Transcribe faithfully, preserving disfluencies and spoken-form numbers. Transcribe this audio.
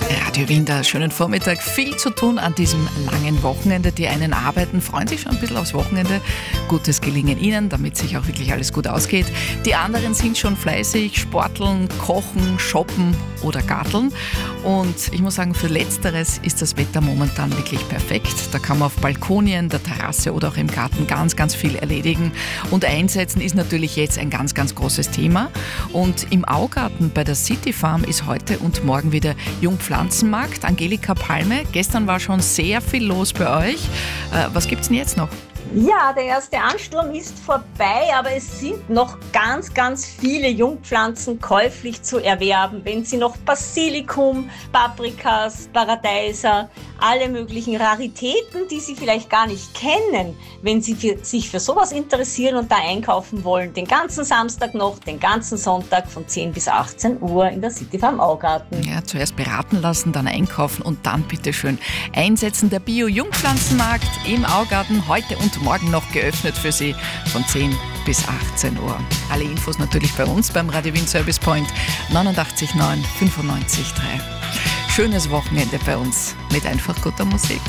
Radio Wien, der schönen Vormittag. Viel zu tun an diesem langen Wochenende. Die einen arbeiten, freuen sich schon ein bisschen aufs Wochenende. Gutes Gelingen ihnen, damit sich auch wirklich alles gut ausgeht. Die anderen sind schon fleißig, sporteln, kochen, shoppen oder garteln. Und ich muss sagen, für Letzteres ist das Wetter momentan wirklich perfekt. Da kann man auf Balkonien, der Terrasse oder auch im Garten ganz, ganz viel erledigen. Und einsetzen ist natürlich jetzt ein ganz, ganz großes Thema. Und im Augarten bei der City Farm ist heute und morgen wieder Jungpflanzenmarkt. Angelika Palme, gestern war schon sehr viel los bei euch. Äh, was gibt's denn jetzt noch? Ja, der erste Ansturm ist vorbei, aber es sind noch ganz, ganz viele Jungpflanzen käuflich zu erwerben. Wenn Sie noch Basilikum, Paprikas, Paradeiser, alle möglichen Raritäten, die Sie vielleicht gar nicht kennen, wenn Sie für, sich für sowas interessieren und da einkaufen wollen, den ganzen Samstag noch, den ganzen Sonntag von zehn bis achtzehn Uhr in der City Farm Augarten. Ja, zuerst beraten lassen, dann einkaufen und dann bitteschön einsetzen. Der Bio-Jungpflanzenmarkt im Augarten heute und morgen noch geöffnet für Sie von zehn bis achtzehn Uhr. Alle Infos natürlich bei uns beim Radio Wien Service Point neunundachtzig neun fünfundneunzig drei. Schönes Wochenende bei uns mit einfach guter Musik.